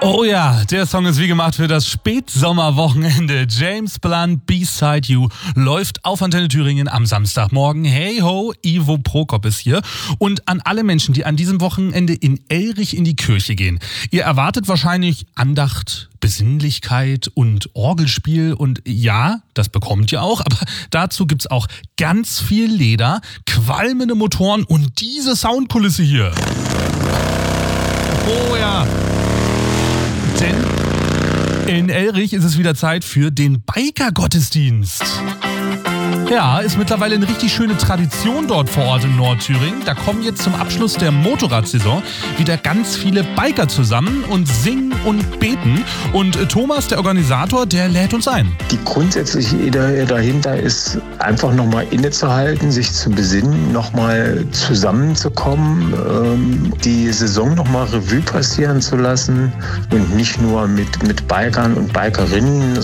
Oh ja, der Song ist wie gemacht für das Spätsommerwochenende. James Blunt, Beside You, läuft auf Antenne Thüringen am Samstagmorgen. Hey ho, Ivo Prokop ist hier. Und an alle Menschen, die an diesem Wochenende in Elrich in die Kirche gehen. Ihr erwartet wahrscheinlich Andacht, Besinnlichkeit und Orgelspiel. Und ja, das bekommt ihr auch. Aber dazu gibt's auch ganz viel Leder, qualmende Motoren und diese Soundkulisse hier. Oh ja. Denn in Elrich ist es wieder Zeit für den Biker-Gottesdienst. Ja, ist mittlerweile eine richtig schöne Tradition dort vor Ort in Nordthüringen. Da kommen jetzt zum Abschluss der Motorradsaison wieder ganz viele Biker zusammen und singen und beten. Und Thomas, der Organisator, der lädt uns ein. Die grundsätzliche Idee dahinter ist, einfach nochmal innezuhalten, sich zu besinnen, nochmal zusammenzukommen, die Saison nochmal Revue passieren zu lassen und nicht nur mit Bikern und Bikerinnen,